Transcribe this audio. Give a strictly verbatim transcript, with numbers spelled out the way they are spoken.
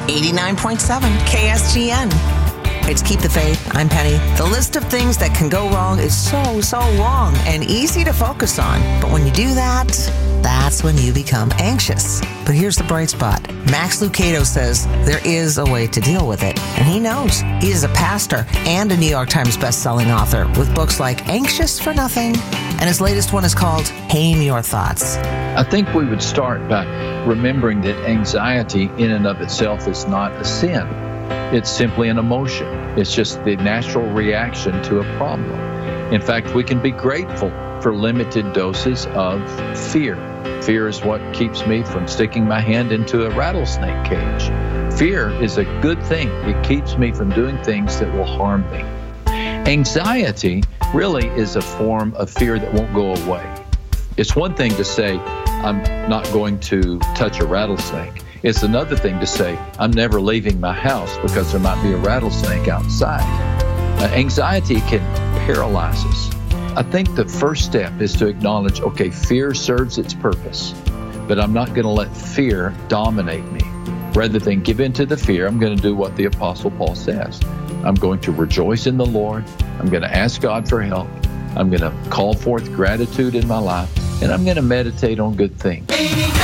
eighty-nine point seven K S G N. It's Keep the Faith. I'm Penny. The list of things that can go wrong is so, so long and easy to focus on. But when you do that, that's when you become anxious. But here's the bright spot. Max Lucado says there is a way to deal with it, and he knows. He is a pastor and a New York Times best-selling author with books like Anxious for Nothing, and his latest one is called Tame Your Thoughts. I think we would start by remembering that anxiety in and of itself is not a sin. It's simply an emotion. It's just the natural reaction to a problem. In fact, we can be grateful for limited doses of fear. Fear is what keeps me from sticking my hand into a rattlesnake cage. Fear is a good thing. It keeps me from doing things that will harm me. Anxiety really is a form of fear that won't go away. It's one thing to say, I'm not going to touch a rattlesnake. It's another thing to say, I'm never leaving my house because there might be a rattlesnake outside. Uh, anxiety can paralyze us. I think the first step is to acknowledge, okay, fear serves its purpose, but I'm not going to let fear dominate me. Rather than give in to the fear, I'm going to do what the Apostle Paul says. I'm going to rejoice in the Lord. I'm going to ask God for help. I'm going to call forth gratitude in my life, and I'm going to meditate on good things.